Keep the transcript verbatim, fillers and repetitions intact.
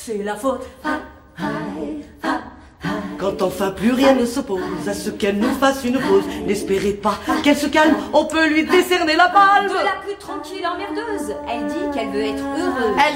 c'est la faute. Quand enfin plus rien ne s'oppose à ce qu'elle nous fasse une pause, n'espérez pas qu'elle se calme, on peut lui décerner la palme. De la plus tranquille emmerdeuse, elle dit qu'elle veut être heureuse. Elle